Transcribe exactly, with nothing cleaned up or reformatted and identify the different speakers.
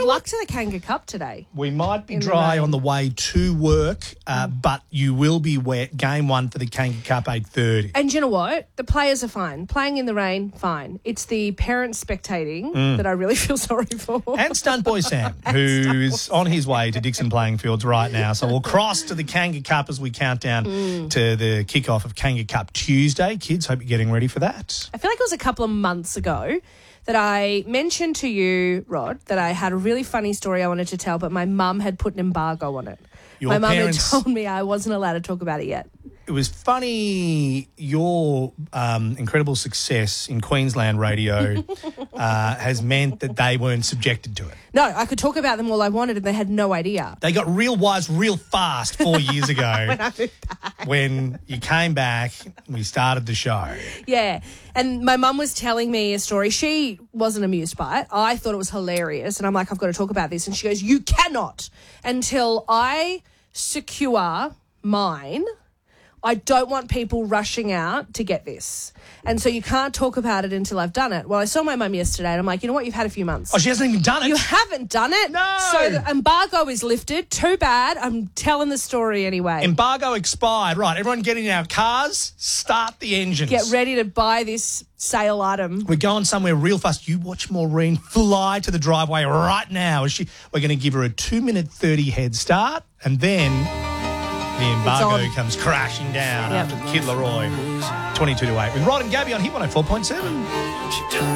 Speaker 1: luck to the Kanga Cup today.
Speaker 2: We might be
Speaker 1: In the
Speaker 2: dry
Speaker 1: rain.
Speaker 2: on the way to work, uh,
Speaker 1: Mm.
Speaker 2: but you will be wet. Game one for the Kanga Cup, eight thirty.
Speaker 1: And you know what? The players are fine. Playing in the rain, fine. It's the parents spectating
Speaker 2: Mm.
Speaker 1: that I really feel sorry for.
Speaker 2: And Stunt Boy Sam, who's on his way to Dixon Playing Fields right now. So we'll cross to the Kanga Cup as we count down
Speaker 1: Mm.
Speaker 2: to the kickoff of Kanga Cup Tuesday. Kids, hope you're getting ready for that.
Speaker 1: I feel like it was a couple of months ago that I mentioned to you, Rod, that I had a really funny story I wanted to tell, but my mum had put an embargo on it.
Speaker 2: Your
Speaker 1: my mum had
Speaker 2: parents-
Speaker 1: told me I wasn't allowed to talk about it yet.
Speaker 2: It was funny, your um, incredible success in Queensland radio uh, has meant that they weren't subjected to it.
Speaker 1: No, I could talk about them all I wanted and they had no idea.
Speaker 2: They got real wise real fast four years ago
Speaker 1: When I moved back.
Speaker 2: when you came back and we started the show.
Speaker 1: Yeah. And my mum was telling me a story. She wasn't amused by it. I thought it was hilarious. And I'm like, I've got to talk about this. And she goes, you cannot until I secure mine. I don't want people rushing out to get this. And so you can't talk about it until I've done it. Well, I saw my mum yesterday and I'm like, you know what? You've had a few months.
Speaker 2: Oh, she hasn't even done it?
Speaker 1: You haven't done it.
Speaker 2: No.
Speaker 1: So the embargo is lifted. Too bad. I'm telling the story anyway.
Speaker 2: Embargo expired. Right, everyone get in our cars, start the engines.
Speaker 1: Get ready to buy this sale item.
Speaker 2: We're going somewhere real fast. You watch Maureen fly to the driveway right now. Is she? We're going to give her a two minute thirty head start, and then the embargo
Speaker 1: on.
Speaker 2: comes crashing down
Speaker 1: Yep.
Speaker 2: after the Kid Leroy. twenty-two to eight with Rod and Gabby on Hit one oh four point seven.